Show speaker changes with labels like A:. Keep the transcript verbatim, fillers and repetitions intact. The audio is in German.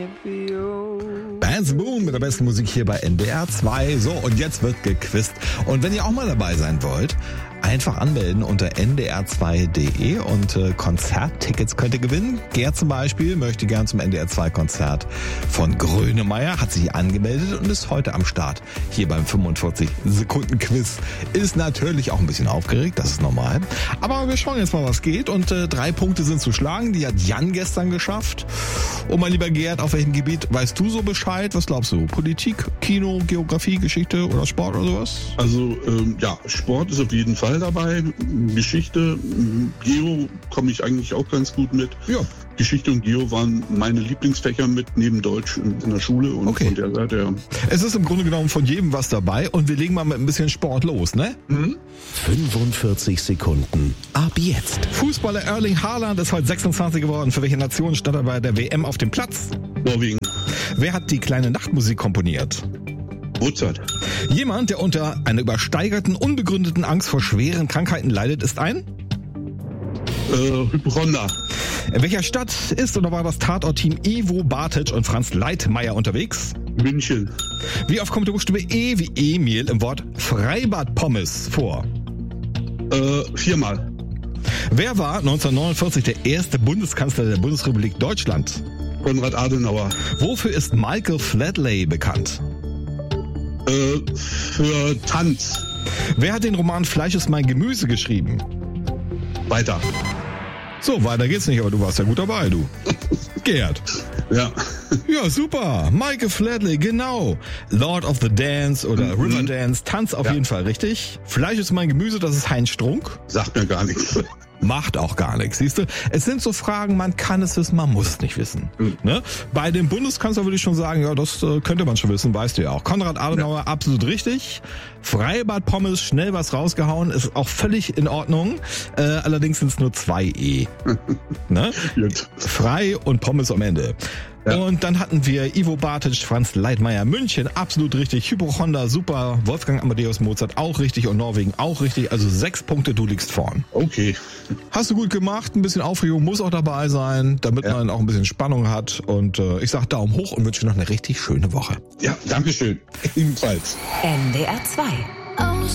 A: Bands Boom mit der besten Musik hier bei N D R zwei. So, und jetzt wird gequizt. Und wenn ihr auch mal dabei sein wollt, einfach anmelden unter n d r zwei punkt d e und äh, Konzerttickets könnt ihr gewinnen. Gerd zum Beispiel möchte gern zum N D R zwei Konzert von Grönemeyer, hat sich angemeldet und ist heute am Start. Hier beim fünfundvierzig Sekunden Quiz. Ist natürlich auch ein bisschen aufgeregt, das ist normal. Aber wir schauen jetzt mal, was geht. Und äh, drei Punkte sind zu schlagen. Die hat Jan gestern geschafft. Und mein lieber Gerd, auf welchem Gebiet weißt du so Bescheid? Was glaubst du? Politik, Kino, Geografie, Geschichte oder Sport oder sowas?
B: Also ähm, ja, Sport ist auf jeden Fall dabei. Geschichte, Geo komme ich eigentlich auch ganz gut mit.
A: Ja.
B: Geschichte und Geo waren meine Lieblingsfächer mit neben Deutsch in der Schule und
A: Okay.
B: von der Seite her.
A: Es ist im Grunde genommen von jedem was dabei und wir legen mal mit ein bisschen Sport los, ne?
B: Mhm.
C: fünfundvierzig Sekunden. Ab jetzt.
A: Fußballer Erling Haaland ist heute sechsundzwanzig geworden. Für welche Nation stand er bei der W M auf dem Platz?
B: Norwegen.
A: Wer hat die kleine Nachtmusik komponiert?
B: Mozart.
A: Jemand, der unter einer übersteigerten, unbegründeten Angst vor schweren Krankheiten leidet, ist ein?
B: Äh, Hypochonder.
A: In welcher Stadt ist oder war das Tatortteam Ivo Bartic und Franz Leitmeier unterwegs?
B: München.
A: Wie oft kommt der Buchstabe E wie Emil im Wort Freibad-Pommes vor?
B: Äh, viermal.
A: Wer war neunzehnhundertneunundvierzig der erste Bundeskanzler der Bundesrepublik Deutschland?
B: Konrad Adenauer.
A: Wofür ist Michael Flatley bekannt?
B: Äh, für Tanz.
A: Wer hat den Roman Fleisch ist mein Gemüse geschrieben?
B: Weiter.
A: So, weiter geht's nicht, aber du warst ja gut dabei, du. Gerd.
B: Ja.
A: Ja, super. Michael Flatley, genau. Lord of the Dance oder
B: Mhm.
A: Riverdance. Tanz auf
B: Ja.
A: jeden Fall, richtig? Fleisch ist mein Gemüse, das ist Heinz Strunk.
B: Sagt mir gar nichts.
A: Macht auch gar nichts, siehst du? Es sind so Fragen, man kann es wissen, man muss es nicht wissen.
B: Mhm.
A: Ne? Bei dem Bundeskanzler würde ich schon sagen, ja, das äh, könnte man schon wissen, weißt du ja auch. Konrad Adenauer, ja. Absolut richtig. Freibad Pommes, schnell was rausgehauen, ist auch völlig in Ordnung. Äh, allerdings sind es nur zwei E. Ne?
B: Gut.
A: Frei und Pommes am Ende.
B: Ja.
A: Und dann hatten wir Ivo Bartic, Franz Leitmeier, München, absolut richtig. Hypochonder, super. Wolfgang Amadeus Mozart, auch richtig. Und Norwegen, auch richtig. Also sechs Punkte, du liegst vorn.
B: Okay.
A: Hast du gut gemacht. Ein bisschen Aufregung muss auch dabei sein, damit
B: Ja.
A: man auch ein bisschen Spannung hat. Und äh, ich sag Daumen hoch und wünsche noch eine richtig schöne Woche.
B: Ja, danke schön. Ebenfalls.
D: N D R zwei.